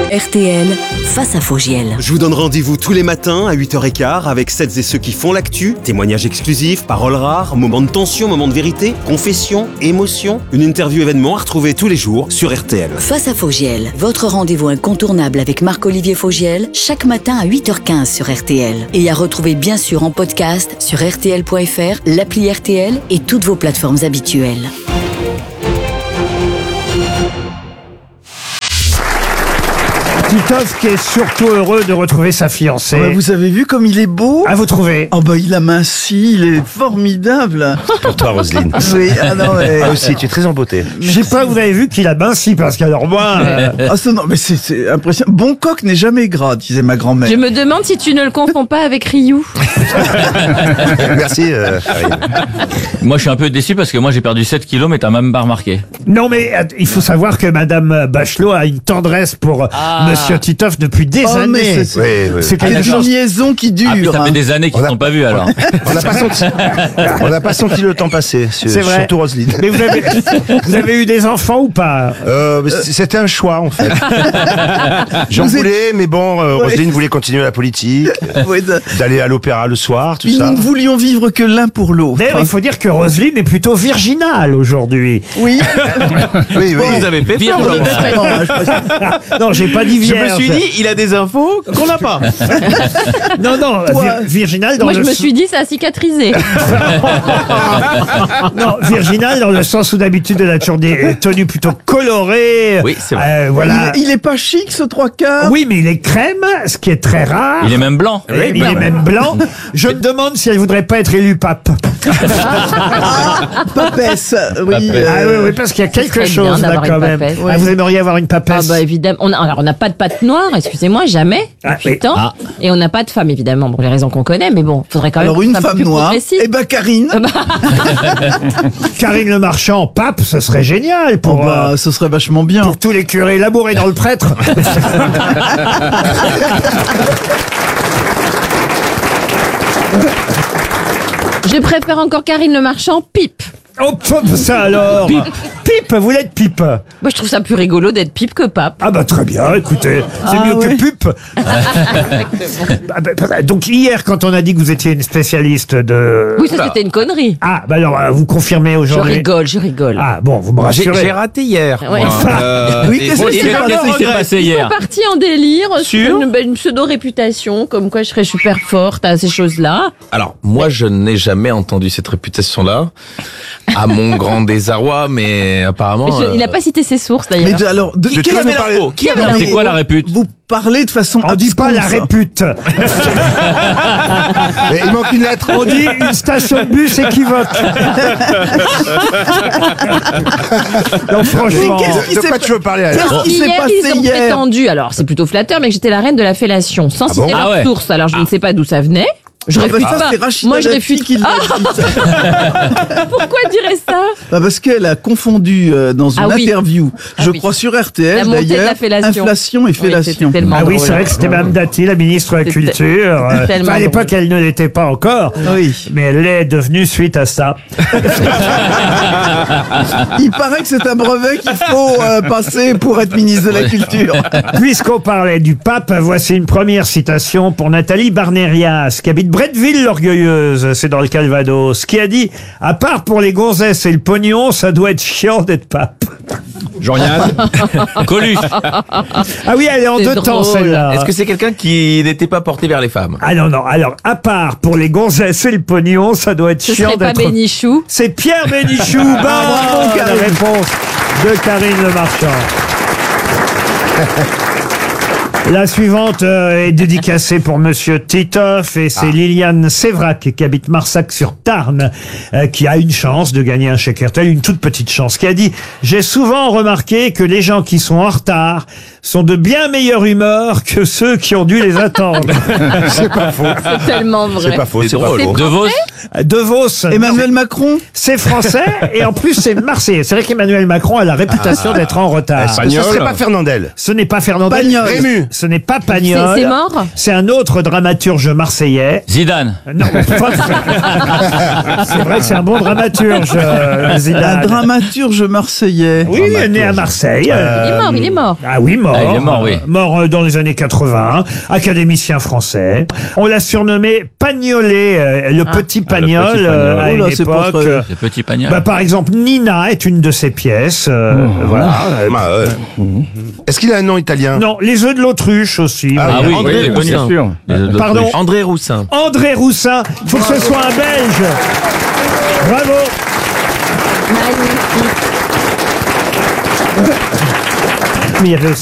RTL, face à Fogiel. Je vous donne rendez-vous tous les matins à 8h15 avec celles et ceux qui font l'actu. Témoignages exclusifs, paroles rares, moments de tension, moments de vérité, confessions, émotions. Une interview événement à retrouver tous les jours sur RTL. Face à Fogiel, votre rendez-vous incontournable avec Marc-Olivier Fogiel, chaque matin à 8h15 sur RTL. Et à retrouver bien sûr en podcast sur rtl.fr, l'appli RTL et toutes vos plateformes habituelles. Titoff qui est surtout heureux de retrouver sa fiancée. Oh bah vous avez vu comme il est beau? Ah, vous trouvez? Oh bah il a minci, il est formidable. Pour toi, Roselyne. Oui, ah non mais... Toi aussi, tu es très en beauté. Je sais pas, vous avez vu qu'il a minci, parce qu'alors moi... Ah ça, non mais c'est impressionnant. Bon coq n'est jamais gras, disait ma grand-mère. Je me demande si tu ne le confonds pas avec Ryu. Merci, Karine. Moi, je suis un peu déçu parce que moi, j'ai perdu 7 kilos, mais t'as même pas remarqué. Non mais il faut savoir que Madame Bachelot a une tendresse pour Monsieur Titoff depuis des Oh, mais années. c'est- Oui, oui. C'est C'est quelque une chose. liaison qui dure. Ah, puis ça fait des années qu'ils On a- ne sont pas vus, alors. On n'a pas senti le temps passer, C'est vrai. surtout Roselyne. Mais vous avez eu des enfants ou pas? C'était un choix, en fait. J'en Vous êtes- voulais, mais bon, Roselyne voulait continuer la politique, Oui, d'aller à l'opéra le soir, tout nous ça. ne voulions vivre que l'un pour l'autre. D'ailleurs, il faut dire que Roselyne est plutôt virginale aujourd'hui. Oui. Oui, oui. Vous avez fait Vierge. peur, Non, je- Non, j'ai pas dit Je vierge. me suis dit, il a des infos qu'on n'a pas. Non, non, virginale dans Moi, le je me suis dit, ça a cicatrisé. Non, virginale dans le sens où d'habitude elle a toujours des tenues plutôt colorées. Oui, c'est vrai. Voilà. il est pas chic ce trois quarts. Oui, mais il est crème, ce qui est très rare. Il est même blanc. Il est même blanc. Je me demande si elle voudrait pas être élue pape. Papesse. Oui. Papesse. Ah oui, oui, parce qu'il y a quelque serait bien chose là d'avoir quand une même. papesse. Ah, vous aimeriez avoir une Ah papesse? bah évidemment. On n'a pas de patte noire, excusez-moi, jamais. Ah, Depuis oui. le temps. Ah. Et on n'a pas de femme, évidemment, pour les raisons qu'on connaît. Mais bon, faudrait quand même Alors une un peu femme plus noire. progressif. Eh ben Karine. Karine Le Marchand, pape, ce serait génial Oh pour, bah ce serait vachement bien. pour tous les curés labourés dans le prêtre. Je préfère encore Karine Le Marchand, pipe. Oh, ça alors. Pipe, vous l'êtes pipe. Moi, je trouve ça plus rigolo d'être pipe que pape. Ah bah très bien, écoutez, c'est Ah mieux ouais. que pupe. Donc hier, quand on a dit que vous étiez une spécialiste de... Oui, ça c'était une connerie. Ah, bah alors, vous confirmez Je aujourd'hui. rigole. Ah bon, vous me J'ai rassurez. raté hier. Ouais. moi. Oui, Et- qu'est-ce et- qui s'est et- passé Qu'est-ce qui s'est passé Ils hier? sont partis en délire Sur sur une pseudo-réputation, comme quoi je serais super forte à ces choses-là. Alors, moi, je n'ai jamais entendu cette réputation-là, à mon grand désarroi, mais apparemment... Mais il n'a pas cité ses sources Mais d'ailleurs. alors de Qui avait l'info? Qui avait Non, l'info? mais C'est quoi la répute? Vous parlez de façon On dit pas la absconse. répute. Mais il manque une lettre. On dit une station de bus équivoque. Non, franchement. Mais qu'est-ce qui De s'est quoi tu veux parler, Alex? Qu'est-ce qui s'est Hier, passé ils ont hier prétendu, alors c'est plutôt flatteur, mais que j'étais la reine de la fellation, sans citer bon leur Ah ouais. source. Alors je ne sais pas d'où ça venait. Je Ah bah réfute ça, pas. c'est Rachida Moi, je Dati réfute. qui l'a dit. Pourquoi dirais ça? Bah parce qu'elle a confondu dans une Ah oui. interview, Ah je oui. crois sur La RTL montée de la d'ailleurs, fellation. inflation et Oui, fellation. c'était tellement Ah oui, drôle. c'est vrai que c'était Mme Dati, la ministre de la C'était Culture. tellement Enfin, à l'époque, drôle. elle ne l'était pas encore. Oui. Mais elle l'est devenue suite à ça. Il paraît que c'est un brevet qu'il faut passer pour être ministre de la Culture. Puisqu'on parlait du pape, voici une première citation pour Nathalie Barnérias, qui habite Bretteville l'Orgueilleuse, c'est dans le Calvados, qui a dit « À part pour les gonzesses et le pognon, ça doit être chiant d'être pape. Jean-Yann, » Coluche. Ah oui, elle est en C'est deux temps, drôle. celle-là. est-ce que c'est quelqu'un qui n'était pas porté vers les femmes? Ah non, non. Alors, à part pour les gonzesses et le pognon, ça doit être Ce chiant serait pas d'être... Bénichou. C'est Pierre Bénichou. bravo, Bonne Karine. réponse de Karine Le Marchand. La suivante est dédicacée pour Monsieur Titoff et c'est Liliane Sévrac qui habite Marsac-sur-Tarn qui a une chance de gagner un chèque RTL, une toute petite chance, qui a dit « J'ai souvent remarqué que les gens qui sont en retard sont de bien meilleure humeur que ceux qui ont dû les attendre. C'est pas faux. C'est tellement vrai. C'est pas faux, C'est c'est pas drôle. faux. De Vos. » De Vos. Emmanuel Macron. C'est français et en plus c'est marseillais. C'est vrai qu'Emmanuel Macron a la réputation d'être en retard. Ce serait pas Fernandel. Ce n'est pas Fernandel. Pagnol. Rému. Ce n'est pas Pagnol. C'est mort? C'est un autre dramaturge marseillais. Zidane. Non, c'est vrai que c'est un bon dramaturge, Zidane. Un dramaturge marseillais. Oui, il est né à Marseille. Il est mort. Ah oui, mort. Ah, il est mort, oui. Mort dans les années 80, académicien français. On l'a surnommé Pagnolet, le petit Pagnol, petit Pagnol. à une Oula, c'est pas époque. très- Le petit Pagnol. Par exemple, Nina est une de ses pièces. Voilà. Est-ce qu'il a un nom italien? Non, les œufs de l'autruche aussi. Ah oui, André oui, bien Roussin. sûr. Pardon. André Roussin. André Roussin. Il faut que ce soit un Belge. Bravo. Magnifique. Mais il y avait aussi